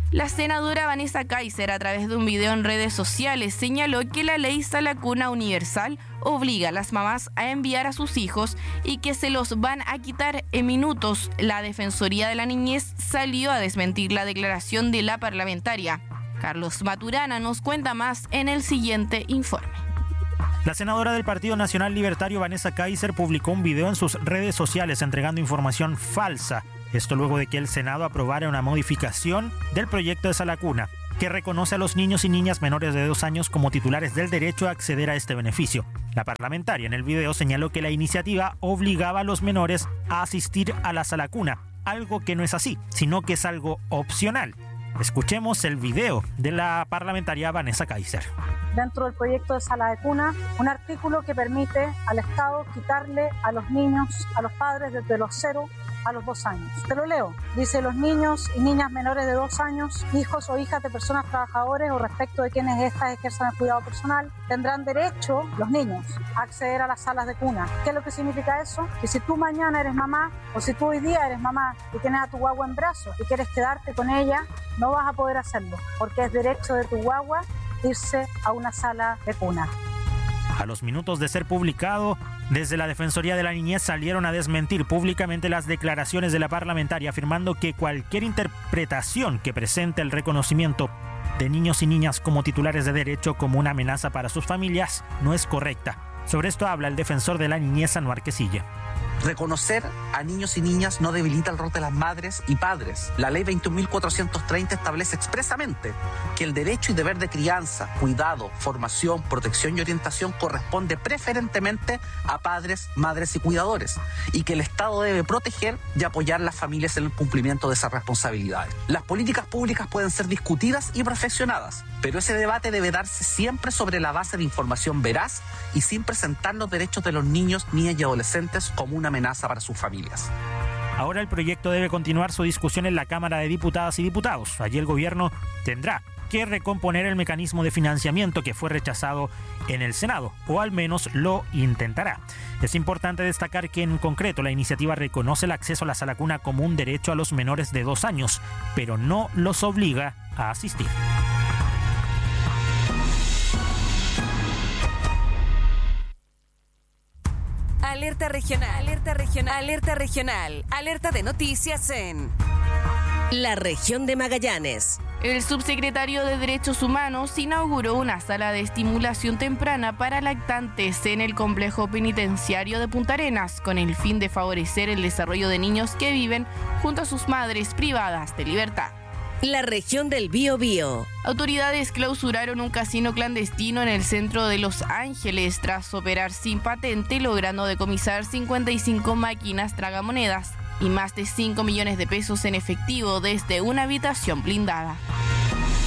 La senadora Vanessa Kaiser, a través de un video en redes sociales, señaló que la ley Sala Cuna Universal obliga a las mamás a enviar a sus hijos y que se los van a quitar en minutos. La Defensoría de la Niñez salió a desmentir la declaración de la parlamentaria. Carlos Maturana nos cuenta más en el siguiente informe. La senadora del Partido Nacional Libertario, Vanessa Kaiser, publicó un video en sus redes sociales entregando información falsa. Esto luego de que el Senado aprobara una modificación del proyecto de Sala Cuna, que reconoce a los niños y niñas menores de 2 años como titulares del derecho a acceder a este beneficio. La parlamentaria en el video señaló que la iniciativa obligaba a los menores a asistir a la Sala Cuna, algo que no es así, sino que es algo opcional. Escuchemos el video de la parlamentaria Vanessa Kaiser. Dentro del proyecto de Sala de Cuna, un artículo que permite al Estado quitarle a los niños, a los padres desde los 0 a los 2 años. Te lo leo. Dice: los niños y niñas menores de 2 años, hijos o hijas de personas trabajadoras o respecto de quienes éstas ejerzan el cuidado personal, tendrán derecho, los niños, a acceder a las salas de cuna. ¿Qué es lo que significa eso? Que si tú mañana eres mamá o si tú hoy día eres mamá y tienes a tu guagua en brazos y quieres quedarte con ella, no vas a poder hacerlo porque es derecho de tu guagua irse a una sala de cuna. A los minutos de ser publicado, desde la Defensoría de la Niñez salieron a desmentir públicamente las declaraciones de la parlamentaria, afirmando que cualquier interpretación que presente el reconocimiento de niños y niñas como titulares de derecho como una amenaza para sus familias no es correcta. Sobre esto habla el defensor de la niñez, Anuar Quesilla. Reconocer a niños y niñas no debilita el rol de las madres y padres. La ley 21.430 establece expresamente que el derecho y deber de crianza, cuidado, formación, protección y orientación corresponde preferentemente a padres, madres y cuidadores, y que el Estado debe proteger y apoyar a las familias en el cumplimiento de esas responsabilidades. Las políticas públicas pueden ser discutidas y perfeccionadas, pero ese debate debe darse siempre sobre la base de información veraz y sin presentar los derechos de los niños, niñas y adolescentes como una amenaza para sus familias. Ahora el proyecto debe continuar su discusión en la Cámara de Diputadas y Diputados. Allí el gobierno tendrá que recomponer el mecanismo de financiamiento que fue rechazado en el Senado, o al menos lo intentará. Es importante destacar que en concreto la iniciativa reconoce el acceso a la sala cuna como un derecho a los menores de 2 años, pero no los obliga a asistir. Alerta regional, alerta regional, alerta regional, alerta de noticias en la región de Magallanes. El subsecretario de Derechos Humanos inauguró una sala de estimulación temprana para lactantes en el complejo penitenciario de Punta Arenas, con el fin de favorecer el desarrollo de niños que viven junto a sus madres privadas de libertad. La región del Biobío. Autoridades clausuraron un casino clandestino en el centro de Los Ángeles tras operar sin patente, logrando decomisar 55 máquinas tragamonedas y más de 5 millones de pesos en efectivo desde una habitación blindada.